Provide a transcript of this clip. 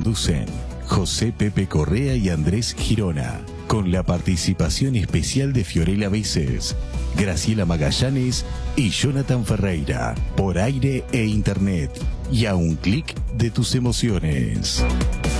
Conducen José Pepe Correa y Andrés Girona, con la participación especial de Fiorella Veces, Graciela Magallanes y Jonathan Ferreira, por aire e internet, y a un clic de tus emociones.